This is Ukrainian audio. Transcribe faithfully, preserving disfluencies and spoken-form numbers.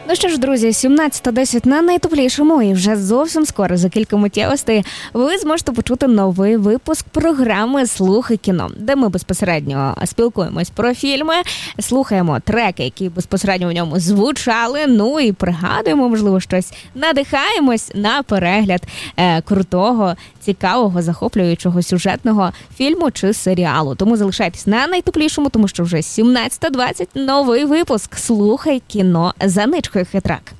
Ну що ж, друзі, сімнадцята десять на найтеплішому, і вже зовсім скоро, за кілька миттєвостей, ви зможете почути новий випуск програми «Слухай кіно», де ми безпосередньо спілкуємось про фільми, слухаємо треки, які безпосередньо в ньому звучали, ну і пригадуємо, можливо, щось, надихаємось на перегляд е, крутого, цікавого, захоплюючого сюжетного фільму чи серіалу. Тому залишайтесь на найтеплішому, тому що вже сімнадцята двадцять новий випуск «Слухай кіно» за ничкою Хитрак.